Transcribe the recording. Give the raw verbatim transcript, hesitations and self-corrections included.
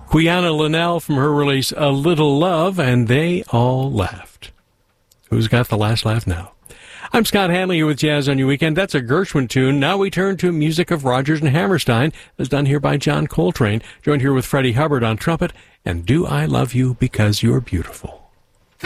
Quiana Linnell from her release A Little Love, and They All Laughed. Who's got the last laugh now? I'm Scott Hanley here with Jazz on Your Weekend. That's a Gershwin tune. Now we turn to music of Rodgers and Hammerstein, as done here by John Coltrane, joined here with Freddie Hubbard on trumpet, and Do I Love You Because You're Beautiful.